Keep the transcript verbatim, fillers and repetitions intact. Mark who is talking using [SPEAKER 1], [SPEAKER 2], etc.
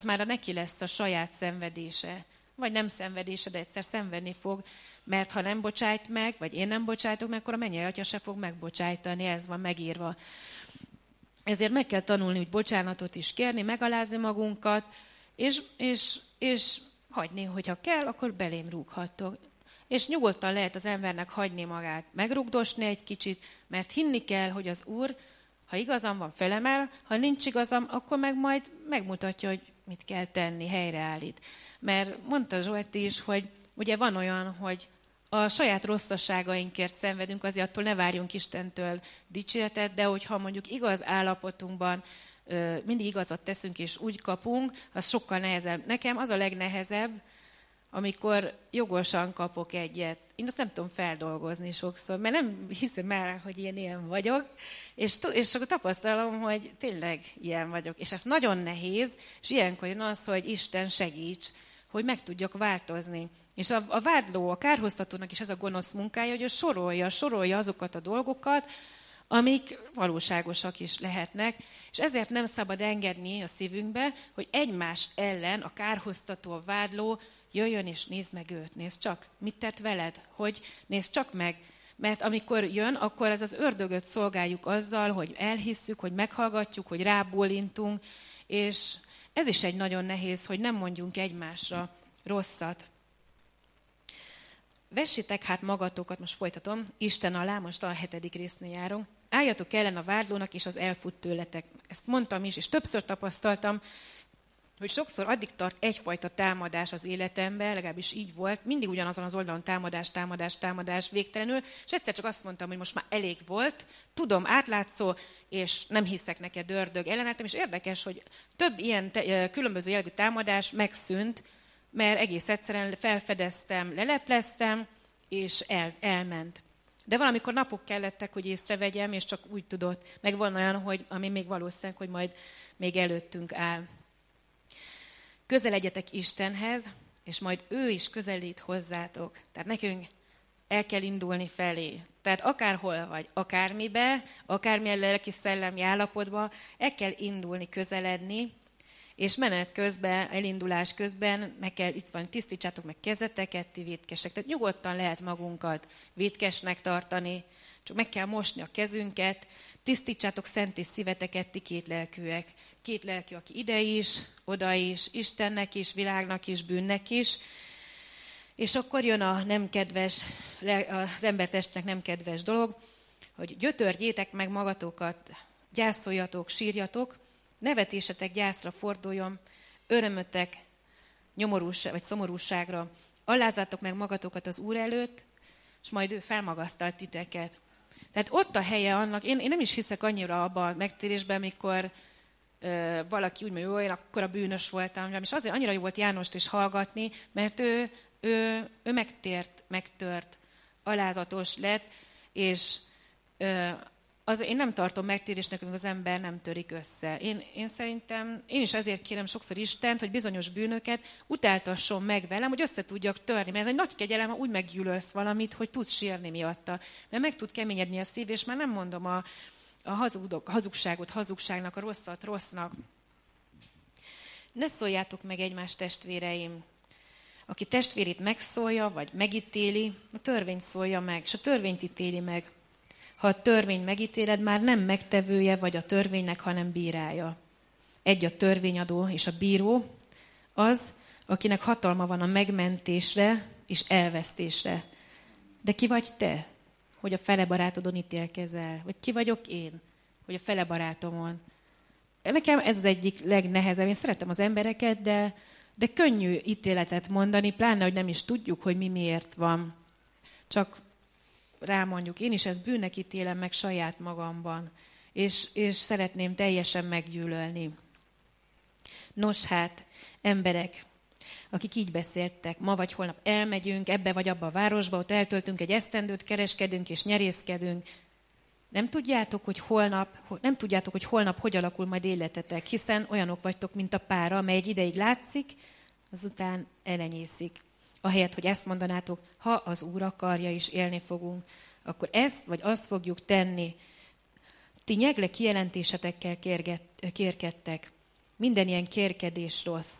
[SPEAKER 1] már neki lesz a saját szenvedése. Vagy nem szenvedése, de egyszer szenvedni fog, mert ha nem bocsájt meg, vagy én nem bocsájtok meg, akkor a mennyei Atya se fog megbocsájtani, ez van megírva. Ezért meg kell tanulni, hogy bocsánatot is kérni, megalázni magunkat, és, és, és hagyni, hogyha kell, akkor belém rúghattok. És nyugodtan lehet az embernek hagyni magát, megrugdosni egy kicsit, mert hinni kell, hogy az Úr, ha igazam van, felemel, ha nincs igazam, akkor meg majd megmutatja, hogy mit kell tenni, helyreállít. Mert mondta Zsolti is, hogy ugye van olyan, hogy a saját rosszasságainkért szenvedünk, azért attól ne várjunk Istentől dicséretet, de hogyha mondjuk igaz állapotunkban mindig igazat teszünk és úgy kapunk, az sokkal nehezebb. Nekem az a legnehezebb, amikor jogosan kapok egyet. Én azt nem tudom feldolgozni sokszor, mert nem hiszem el, hogy én ilyen vagyok, és, és akkor tapasztalom, hogy tényleg ilyen vagyok. És ez nagyon nehéz, és ilyenkor jön az, hogy Isten segíts, hogy meg tudjak változni. És a, a vádló, a kárhoztatónak is ez a gonosz munkája, hogy ő sorolja, sorolja azokat a dolgokat, amik valóságosak is lehetnek, és ezért nem szabad engedni a szívünkbe, hogy egymás ellen a kárhoztató, a vádló jöjjön és nézd meg őt, nézd csak, mit tett veled, hogy nézd csak meg, mert amikor jön, akkor ez az ördögöt szolgáljuk azzal, hogy elhisszük, hogy meghallgatjuk, hogy rábólintunk, és ez is egy nagyon nehéz, hogy nem mondjunk egymásra rosszat. Vessétek hát magatokat, most folytatom, Isten alá, most a hetedik résznél járunk, álljatok ellen a vádlónak, és az elfut tőletek. Ezt mondtam is, és többször tapasztaltam, hogy sokszor addig tart egyfajta támadás az életemben, legalábbis így volt, mindig ugyanazon az oldalon támadás, támadás, támadás végtelenül, és egyszer csak azt mondtam, hogy most már elég volt, tudom, átlátszó, és nem hiszek neked, ördög, ellenálltam, és érdekes, hogy több ilyen te, különböző jellegű támadás megszűnt, mert egész egyszerűen felfedeztem, lelepleztem, és el, elment. De valamikor napok kellettek, hogy észrevegyem, és csak úgy tudott. Meg van olyan, hogy, ami még valószínűleg, hogy majd még előttünk áll. Közeledjetek Istenhez, és majd ő is közelít hozzátok. Tehát nekünk el kell indulni felé. Tehát akárhol vagy, akármibe, akármilyen lelki-szellemi állapotban, el kell indulni, közeledni, és menet közben, elindulás közben meg kell, itt van, tisztítsátok meg kezeteket, ti vétkesek. Tehát nyugodtan lehet magunkat vétkesnek tartani, csak meg kell mosni a kezünket, tisztítsátok szent és szíveteket, ti kétlelkűek. Két lelkű, aki ide is, oda is, Istennek is, világnak is, bűnnek is. És akkor jön a nem kedves, az embertestnek nem kedves dolog, hogy gyötörjétek meg magatokat, gyászoljatok, sírjatok, nevetésetek gyászra forduljon, örömötek nyomorúság, vagy szomorúságra, alázzátok meg magatokat az Úr előtt, és majd ő felmagasztalt titeket. Tehát ott a helye annak, én, én nem is hiszek annyira abban a megtérésben, amikor ö, valaki úgy mondja, hogy én akkor a bűnös voltam, és azért annyira jó volt Jánost is hallgatni, mert ő, ő, ő megtért, megtört, alázatos lett, és ö, az, én nem tartom megtérésnek, amikor az ember nem törik össze. Én, én szerintem, én is ezért kérem sokszor Istent, hogy bizonyos bűnöket utáltasson meg velem, hogy össze tudjak törni. Mert ez egy nagy kegyelem, ha úgy meggyűlölsz valamit, hogy tudsz sírni miatta. Mert meg tud keményedni a szív, és már nem mondom a, a, hazudok, a hazugságot hazugságnak, a rosszat rossznak. Ne szóljátok meg egymás testvéreim. Aki testvérét megszólja, vagy megítéli, a törvényt szólja meg, és a törvényt ítéli meg. Ha a törvény megítéled, már nem megtevője vagy a törvénynek, hanem bírája. Egy a törvényadó és a bíró, az, akinek hatalma van a megmentésre és elvesztésre. De ki vagy te, hogy a fele barátodon ítélkezel? Vagy ki vagyok én, hogy a fele barátomon? Nekem ez az egyik legnehezebb. Én szeretem az embereket, de, de könnyű ítéletet mondani, pláne, hogy nem is tudjuk, hogy mi miért van. Csak rámondjuk, én is ezt bűnnek ítélem meg saját magamban, és, és szeretném teljesen meggyűlölni. Nos hát, emberek, akik így beszéltek, ma vagy holnap elmegyünk ebbe vagy abba a városba, ott eltöltünk egy esztendőt, kereskedünk és nyerészkedünk. Nem tudjátok, hogy holnap, nem tudjátok, hogy holnap hogy alakul majd életetek, hiszen olyanok vagytok, mint a pára, amely egy ideig látszik, azután elenyészik. Ahelyett, hogy ezt mondanátok, ha az Úr akarja és élni fogunk, akkor ezt vagy azt fogjuk tenni. Ti nyegle kijelentésetekkel kérget, kérkedtek. minden ilyen kérkedés rossz.